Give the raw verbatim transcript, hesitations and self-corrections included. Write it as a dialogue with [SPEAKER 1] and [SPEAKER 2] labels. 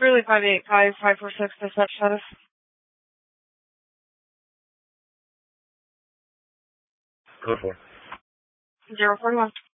[SPEAKER 1] Curly five eight five five four six dispatch status.
[SPEAKER 2] Code four.
[SPEAKER 1] Zero forty one.